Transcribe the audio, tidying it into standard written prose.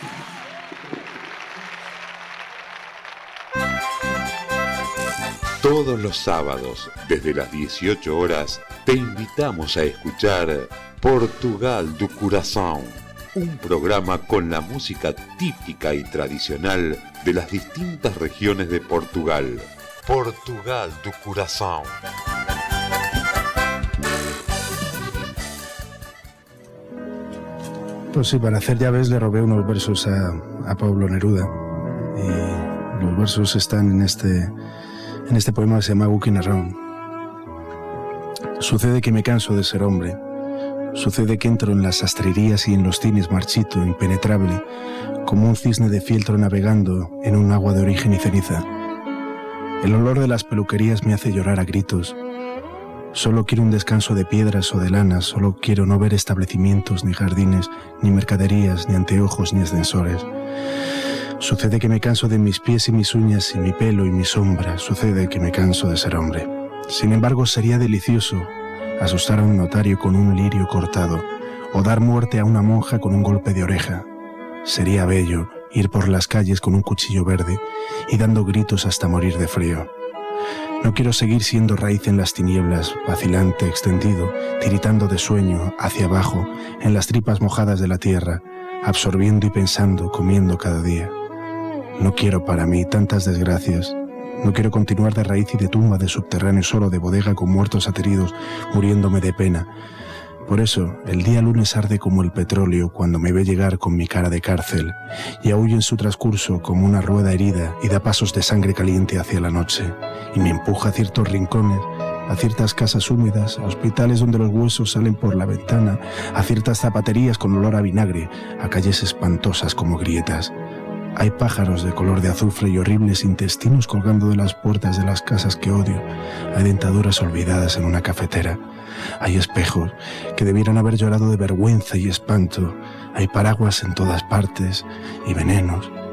Todos los sábados, desde las 18 horas, te invitamos a escuchar Portugal do Coração, un programa con la música típica y tradicional de las distintas regiones de Portugal. Portugal do Coração. Pues sí, para hacer llaves le robé unos versos a Pablo Neruda. Y los versos están en este poema que se llama Walking Around. Sucede que me canso de ser hombre. Sucede que entro en las sastrerías y en los cines marchito, impenetrable, como un cisne de fieltro navegando en un agua de origen y ceniza. El olor de las peluquerías me hace llorar a gritos. Solo quiero un descanso de piedras o de lanas, solo quiero no ver establecimientos, ni jardines, ni mercaderías, ni anteojos, ni ascensores. Sucede que me canso de mis pies y mis uñas y mi pelo y mi sombra. Sucede que me canso de ser hombre. Sin embargo, sería delicioso asustar a un notario con un lirio cortado o dar muerte a una monja con un golpe de oreja. Sería bello ir por las calles con un cuchillo verde y dando gritos hasta morir de frío. No quiero seguir siendo raíz en las tinieblas, vacilante, extendido, tiritando de sueño, hacia abajo, en las tripas mojadas de la tierra, absorbiendo y pensando, comiendo cada día. No quiero para mí tantas desgracias. No quiero continuar de raíz y de tumba, de subterráneo, solo de bodega con muertos ateridos, muriéndome de pena. Por eso, el día lunes arde como el petróleo cuando me ve llegar con mi cara de cárcel y aúlla en su transcurso como una rueda herida y da pasos de sangre caliente hacia la noche y me empuja a ciertos rincones, a ciertas casas húmedas, a hospitales donde los huesos salen por la ventana, a ciertas zapaterías con olor a vinagre, a calles espantosas como grietas. Hay pájaros de color de azufre y horribles intestinos colgando de las puertas de las casas que odio. Hay dentaduras olvidadas en una cafetera. Hay espejos que debieran haber llorado de vergüenza y espanto. Hay paraguas en todas partes y venenos.